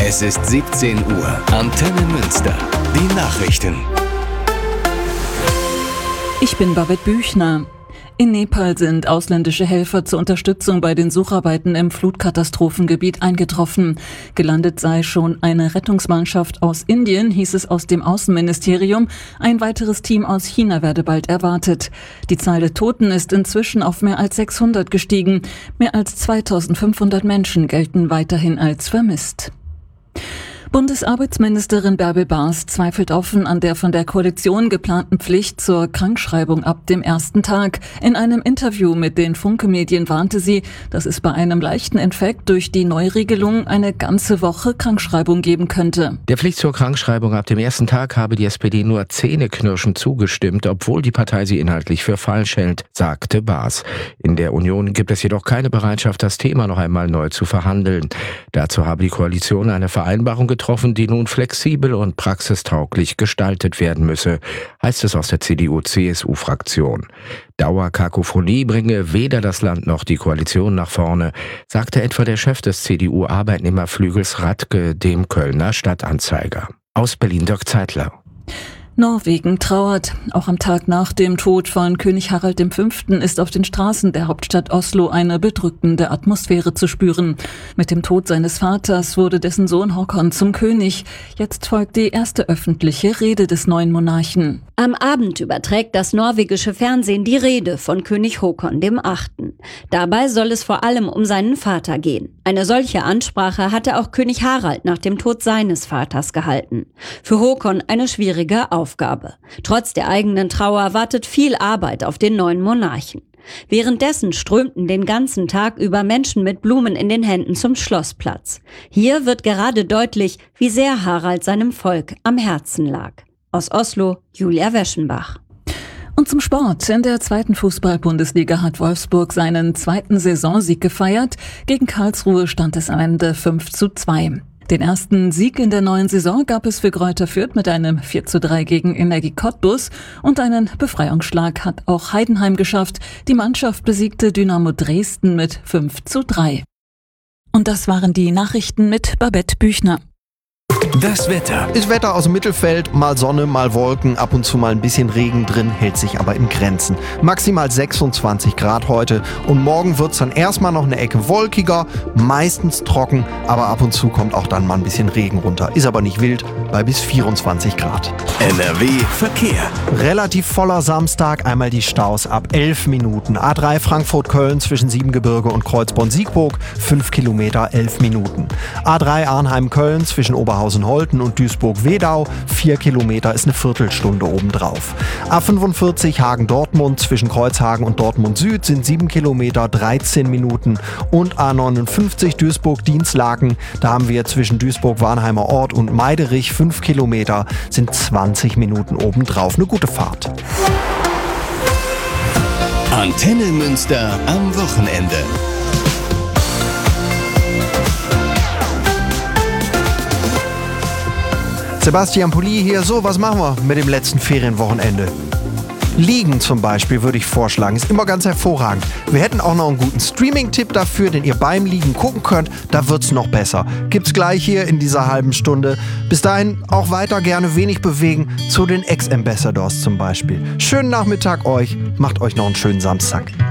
Es ist 17 Uhr. Antenne Münster. Die Nachrichten. Ich bin Babette Büchner. In Nepal sind ausländische Helfer zur Unterstützung bei den Sucharbeiten im Flutkatastrophengebiet eingetroffen. Gelandet sei schon eine Rettungsmannschaft aus Indien, hieß es aus dem Außenministerium. Ein weiteres Team aus China werde bald erwartet. Die Zahl der Toten ist inzwischen auf mehr als 600 gestiegen. Mehr als 2500 Menschen gelten weiterhin als vermisst. Bundesarbeitsministerin Bärbel Baas zweifelt offen an der von der Koalition geplanten Pflicht zur Krankschreibung ab dem ersten Tag. In einem Interview mit den Funke-Medien warnte sie, dass es bei einem leichten Infekt durch die Neuregelung eine ganze Woche Krankschreibung geben könnte. Der Pflicht zur Krankschreibung ab dem ersten Tag habe die SPD nur zähneknirschend zugestimmt, obwohl die Partei sie inhaltlich für falsch hält, sagte Baas. In der Union gibt es jedoch keine Bereitschaft, das Thema noch einmal neu zu verhandeln. Dazu habe die Koalition eine Vereinbarung getroffen, die nun flexibel und praxistauglich gestaltet werden müsse, heißt es aus der CDU-CSU-Fraktion. Dauerkakophonie bringe weder das Land noch die Koalition nach vorne, sagte etwa der Chef des CDU-Arbeitnehmerflügels Radke dem Kölner Stadtanzeiger. Aus Berlin Dirk Zeitler. Norwegen trauert. Auch am Tag nach dem Tod von König Harald V. ist auf den Straßen der Hauptstadt Oslo eine bedrückende Atmosphäre zu spüren. Mit dem Tod seines Vaters wurde dessen Sohn Håkon zum König. Jetzt folgt die erste öffentliche Rede des neuen Monarchen. Am Abend überträgt das norwegische Fernsehen die Rede von König Håkon VIII. Dabei soll es vor allem um seinen Vater gehen. Eine solche Ansprache hatte auch König Harald nach dem Tod seines Vaters gehalten. Für Håkon eine schwierige Aufgabe. Trotz der eigenen Trauer wartet viel Arbeit auf den neuen Monarchen. Währenddessen strömten den ganzen Tag über Menschen mit Blumen in den Händen zum Schlossplatz. Hier wird gerade deutlich, wie sehr Harald seinem Volk am Herzen lag. Aus Oslo, Julia Weschenbach. Und zum Sport. In der zweiten Fußball-Bundesliga hat Wolfsburg seinen zweiten Saisonsieg gefeiert. Gegen Karlsruhe stand es am Ende 5:2. Den ersten Sieg in der neuen Saison gab es für Greuther Fürth mit einem 4:3 gegen Energie Cottbus und einen Befreiungsschlag hat auch Heidenheim geschafft. Die Mannschaft besiegte Dynamo Dresden mit 5:3. Und das waren die Nachrichten mit Babette Büchner. Das Wetter. Ist Wetter aus dem Mittelfeld, mal Sonne, mal Wolken, ab und zu mal ein bisschen Regen drin, hält sich aber in Grenzen. Maximal 26 Grad heute und morgen wird's dann erstmal noch eine Ecke wolkiger, meistens trocken, aber ab und zu kommt auch dann mal ein bisschen Regen runter. Ist aber nicht wild, bei bis 24 Grad. NRW Verkehr. Relativ voller Samstag, einmal die Staus ab 11 Minuten. A3 Frankfurt-Köln zwischen Siebengebirge und Kreuzborn-Siegburg, 5 Kilometer, 11 Minuten. A3 Arnheim-Köln zwischen Oberhausen-Holten und Duisburg-Wedau, 4 Kilometer ist eine Viertelstunde obendrauf. A45 Hagen-Dortmund zwischen Kreuzhagen und Dortmund-Süd sind 7 Kilometer, 13 Minuten. Und A59 Duisburg-Dienstlaken, da haben wir zwischen Duisburg-Warnheimer Ort und Meiderich 5 Kilometer, sind 20 Minuten obendrauf. Eine gute Fahrt. Antenne Münster am Wochenende. Sebastian Pulli hier. So, was machen wir mit dem letzten Ferienwochenende? Liegen zum Beispiel würde ich vorschlagen, ist immer ganz hervorragend. Wir hätten auch noch einen guten Streaming-Tipp dafür, den ihr beim Liegen gucken könnt. Da wird's noch besser. Gibt's gleich hier in dieser halben Stunde. Bis dahin auch weiter gerne wenig bewegen zu den Ex-Ambassadors zum Beispiel. Schönen Nachmittag euch, macht euch noch einen schönen Samstag.